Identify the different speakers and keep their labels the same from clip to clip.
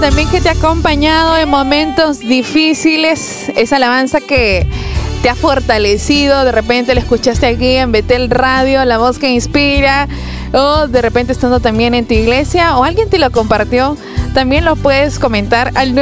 Speaker 1: también que te ha acompañado en momentos difíciles, esa alabanza que te ha fortalecido, de repente la escuchaste aquí en Betel Radio, la voz que inspira, o de repente estando también en tu iglesia, o alguien te lo compartió, también lo puedes comentar al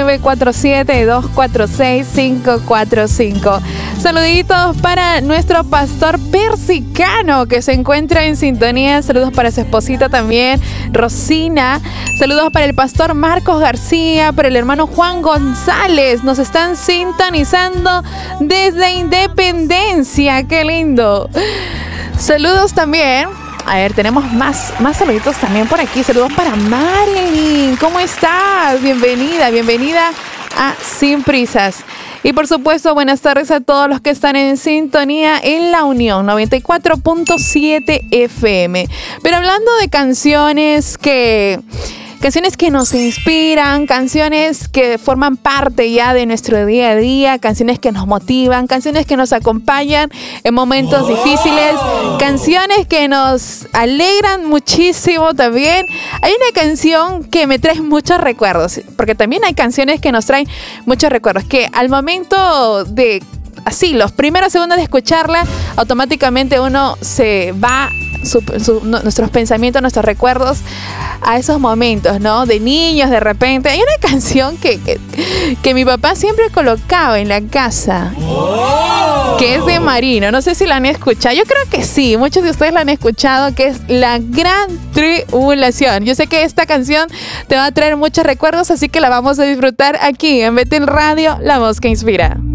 Speaker 1: 947-246-545. Saluditos para nuestro pastor Persicano, que se encuentra en sintonía. Saludos para su esposita también, Rosina. Saludos para el pastor Marcos García, para el hermano Juan González. Nos están sintonizando desde Independencia. ¡Qué lindo! Saludos también. A ver, tenemos más saluditos también por aquí. Saludos para Marilyn. ¿Cómo estás? Bienvenida a Sin Prisas. Y por supuesto, buenas tardes a todos los que están en sintonía en La Unión 94.7 FM. Pero hablando de canciones que nos inspiran, canciones que forman parte ya de nuestro día a día, canciones que nos motivan, canciones que nos acompañan en momentos difíciles, canciones que nos alegran muchísimo también. Hay una canción que me trae muchos recuerdos, porque también hay canciones que nos traen muchos recuerdos, que al momento de, así, los primeros segundos de escucharla, automáticamente uno se va, nuestros pensamientos, nuestros recuerdos a esos momentos, ¿no? De niños, de repente. Hay una canción que mi papá siempre colocaba en la casa, que es de Marino. No sé si la han escuchado. Yo creo que sí, muchos de ustedes la han escuchado, que es La Gran Tribulación. Yo sé que esta canción te va a traer muchos recuerdos, así que la vamos a disfrutar aquí en Betel Radio, la voz que inspira.